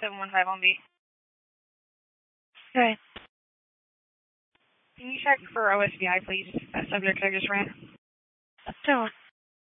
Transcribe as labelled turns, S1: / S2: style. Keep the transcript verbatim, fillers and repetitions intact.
S1: seven one five on B.
S2: Okay.
S1: Can you check for O S V I, please? That subject I just ran.
S2: So,